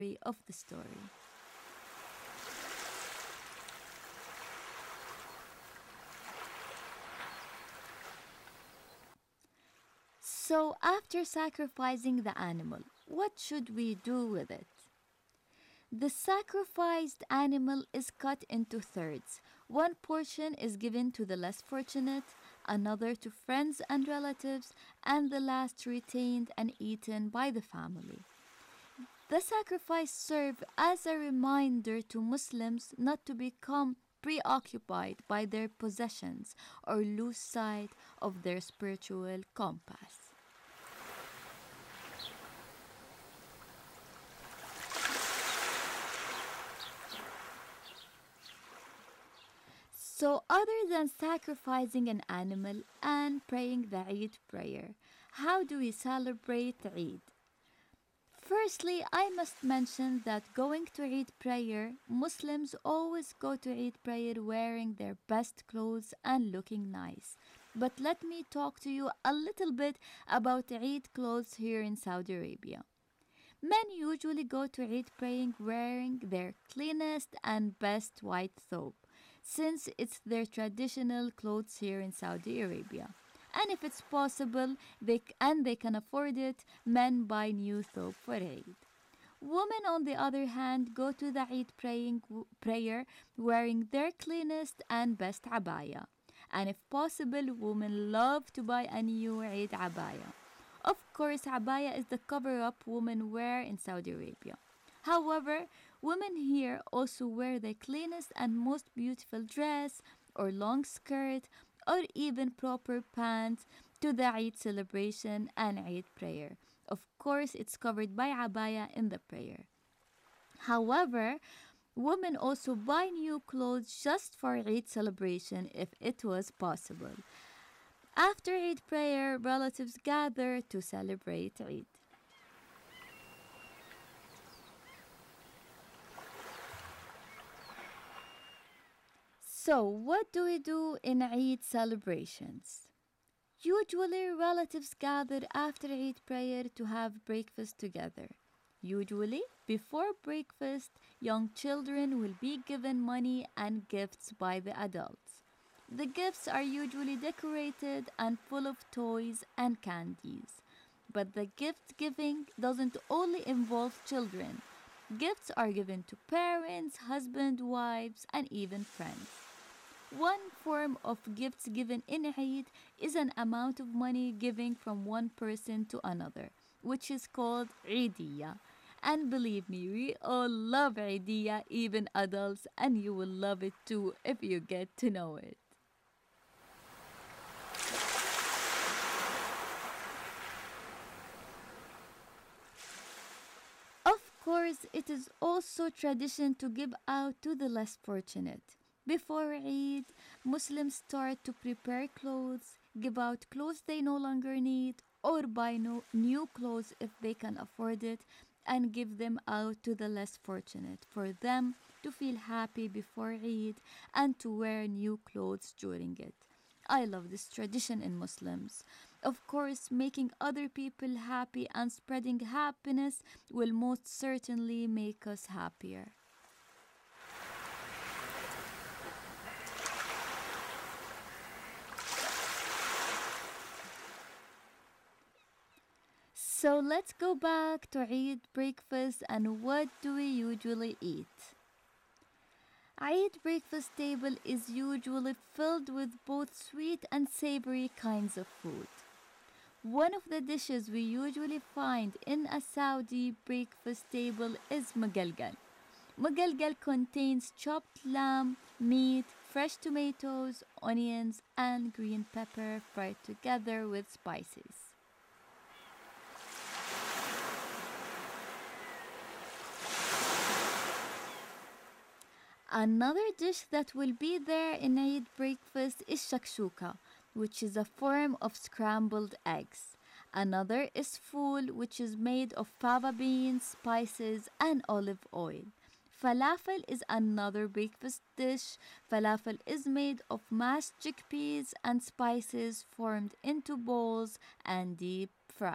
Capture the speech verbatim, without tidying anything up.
of the story. So, after sacrificing the animal, what should we do with it? The sacrificed animal is cut into thirds. One portion is given to the less fortunate, another to friends and relatives, and the last retained and eaten by the family. The sacrifice serves as a reminder to Muslims not to become preoccupied by their possessions or lose sight of their spiritual compass. So, other than sacrificing an animal and praying the Eid prayer, how do we celebrate Eid? Firstly, I must mention that going to Eid prayer, Muslims always go to Eid prayer wearing their best clothes and looking nice. But let me talk to you a little bit about Eid clothes here in Saudi Arabia. Men usually go to Eid praying wearing their cleanest and best white thobe, since it's their traditional clothes here in Saudi Arabia. And if it's possible they, c- and they can afford it, men buy new thobe for Eid. Women, on the other hand, go to the Eid praying w- prayer wearing their cleanest and best abaya. And if possible, women love to buy a new Eid abaya. Of course, abaya is the cover-up women wear in Saudi Arabia. However, women here also wear the cleanest and most beautiful dress or long skirt or even proper pants to the Eid celebration and Eid prayer. Of course, it's covered by abaya in the prayer. However, women also buy new clothes just for Eid celebration if it was possible. After Eid prayer, relatives gather to celebrate Eid. So, what do we do in Eid celebrations? Usually, relatives gather after Eid prayer to have breakfast together. Usually, before breakfast, young children will be given money and gifts by the adults. The gifts are usually decorated and full of toys and candies. But the gift giving doesn't only involve children. Gifts are given to parents, husbands, wives, and even friends. One form of gifts given in Eid is an amount of money given from one person to another, which is called Eidiyah. And believe me, we all love Eidiyah, even adults, and you will love it too if you get to know it. Of course, it is also tradition to give out to the less fortunate. Before Eid, Muslims start to prepare clothes, give out clothes they no longer need, or buy no, new clothes if they can afford it, and give them out to the less fortunate for them to feel happy before Eid and to wear new clothes during it. I love this tradition in Muslims. Of course, making other people happy and spreading happiness will most certainly make us happier. So let's go back to Eid breakfast and what do we usually eat? Eid breakfast table is usually filled with both sweet and savory kinds of food. One of the dishes we usually find in a Saudi breakfast table is magalgal. Magalgal contains chopped lamb, meat, fresh tomatoes, onions, and green pepper fried together with spices. Another dish that will be there in Eid breakfast is shakshuka, which is a form of scrambled eggs. Another is fool, which is made of fava beans, spices, and olive oil. Falafel is another breakfast dish. Falafel is made of mashed chickpeas and spices formed into balls and deep